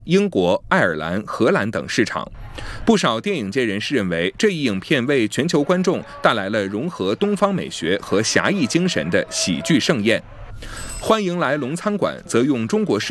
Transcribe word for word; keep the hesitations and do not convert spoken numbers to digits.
英国、爱尔兰、荷兰等市场。不少电影界人士认为，这一影片为全球观众带来了融合东方美学和侠义精神的喜剧盛宴。欢迎来龙餐馆则用中国式